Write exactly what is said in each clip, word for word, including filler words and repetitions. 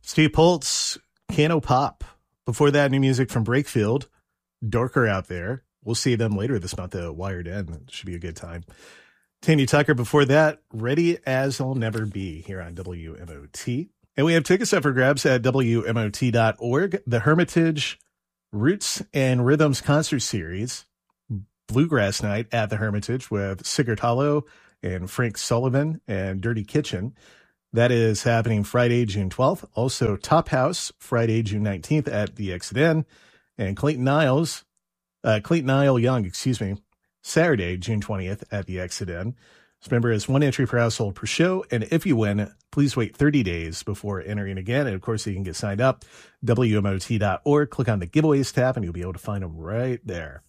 Steve Poltz, Cano Pop. Before that, new music from Breakfield, Dorker Out There. We'll see them later this month at Wired End. It should be a good time. Tandy Tucker before that, Ready As I'll Never Be here on W M O T. And we have tickets up for grabs at W M O T dot org. The Hermitage Roots and Rhythms Concert Series, Bluegrass Night at the Hermitage with Sigurd Hollow and Frank Sullivan and Dirty Kitchen. That is happening Friday, June twelfth. Also, Top House, Friday, June nineteenth at the Exit Inn. And Clayton Niles, uh, Clayton Nile Young, excuse me, Saturday, June twentieth at the Exit Inn. Just remember, it's one entry per household per show. And if you win, please wait thirty days before entering again. And of course, you can get signed up, W M O T dot org. Click on the giveaways tab and you'll be able to find them right there.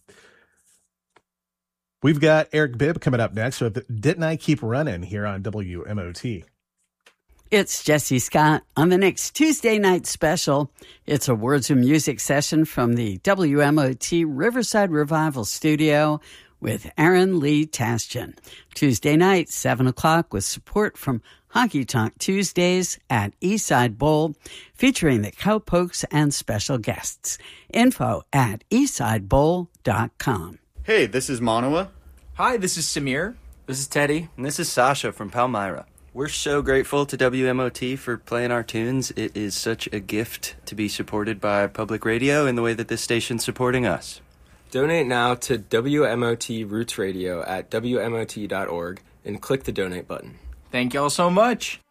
We've got Eric Bibb coming up next with Didn't I Keep Running here on W M O T. It's Jesse Scott on the next Tuesday night special. It's a Words of Music session from the W M O T Riverside Revival Studio with Aaron Lee Tastian. Tuesday night, seven o'clock, with support from Honky Tonk Tuesdays at Eastside Bowl, featuring the Cowpokes and special guests. Info at eastside bowl dot com. Hey, this is Manawa. Hi, this is Samir. This is Teddy. And this is Sasha from Palmyra. We're so grateful to W M O T for playing our tunes. It is such a gift to be supported by public radio in the way that this station's supporting us. Donate now to W M O T Roots Radio at W M O T dot org and click the donate button. Thank y'all so much.